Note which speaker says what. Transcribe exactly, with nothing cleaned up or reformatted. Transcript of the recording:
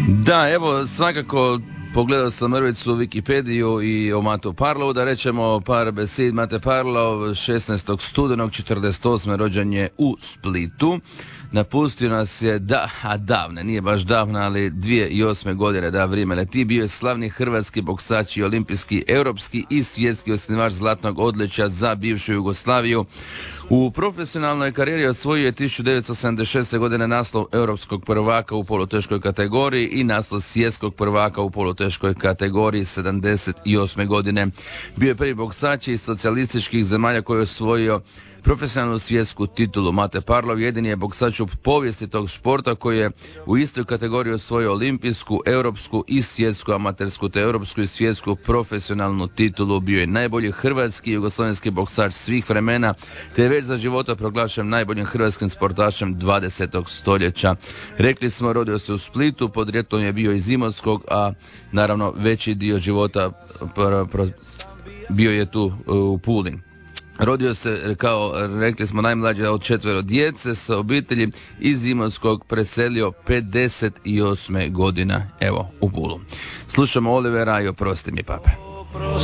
Speaker 1: Da, evo, svakako pogledao sam mrvicu u Wikipediju i o Matu Parlovu, da rečemo par besed. Mate Parlov šesnaestog studenog četrdeset osme rođen je u Splitu. Napustio nas je, da, a davne, nije baš davno, ali dvije tisuće osme godine, da, vrijeme leti. Bio je slavni hrvatski boksač i olimpijski, europski i svjetski osnivač zlatnog odličja za bivšu Jugoslaviju. U profesionalnoj karijeri osvojio je tisuću devetsto sedamdeset šeste. godine naslov europskog prvaka u poluteškoj kategoriji i naslov svjetskog prvaka u poluteškoj kategoriji sedamdeset osme. godine. Bio je prvi boksač iz socijalističkih zemalja koji je osvojio profesionalnu svjetsku titulu. Mate Parlov jedini je boksač u povijesti tog športa koji je u istoj kategoriji osvojio olimpijsku, europsku i svjetsku amatersku te europsku i svjetsku profesionalnu titulu. Bio je najbolji hrvatski i jugoslavenski boksač svih vremena te je već za života proglašen najboljim hrvatskim sportašem dvadesetog stoljeća. Rekli smo, rodio se u Splitu, podrijetlom je bio iz Imotskog, a naravno veći dio života pro, pro, bio je tu u Puli. Rodio se, kao rekli smo, najmlađe od četvero djece, sa obitelji iz Imotskog preselio pedeset osme. godina, evo, u Pulu. Slušamo Olivera i Oprosti mi, pape.